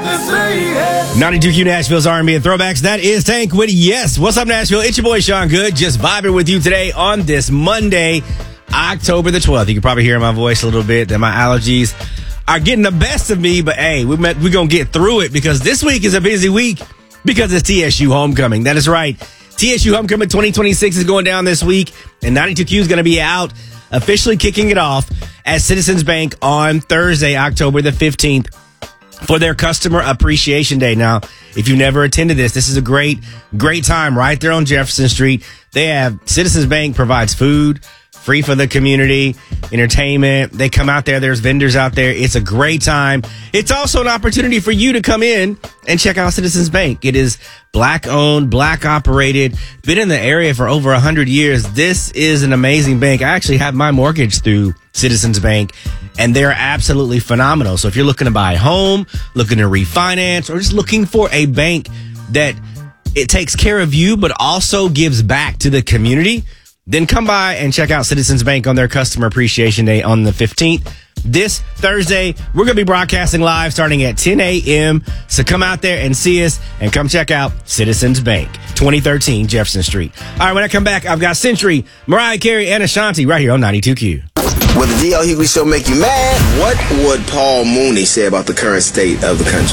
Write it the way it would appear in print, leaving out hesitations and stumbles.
92Q Nashville's R&B and Throwbacks. That is Tank with Yes. What's up, Nashville? It's your boy, Sean Good. Just vibing with you today on this Monday, October the 12th. You can probably hear my voice a little bit that my allergies are getting the best of me. But, hey, we're going to get through it because this week is a busy week because it's TSU Homecoming. That is right. TSU Homecoming 2026 is going down this week, and 92Q is going to be out officially kicking it off at Citizens Bank on Thursday, October the 15th. For their Customer Appreciation Day. Now, if you've never attended this is a great time right there on Jefferson Street. They have Citizens Bank provides food, free for the community, entertainment. They come out there. There's vendors out there. It's a great time. It's also an opportunity for you to come in and check out Citizens Bank. It is Black owned, Black operated, been in the area for over 100 years. This is an amazing bank. I actually have my mortgage through Citizens Bank, and they're absolutely phenomenal. So if you're looking to buy a home, looking to refinance, or just looking for a bank that it takes care of you but also gives back to the community, then come by and check out Citizens Bank on their Customer Appreciation Day on the 15th. This Thursday, we're going to be broadcasting live starting at 10 a.m. So come out there and see us and come check out Citizens Bank, 2013 Jefferson Street. All right, when I come back, I've got Century, Mariah Carey, and Ashanti right here on 92Q. Will the D.L. Hughley Show make you mad? What would Paul Mooney say about the current state of the country?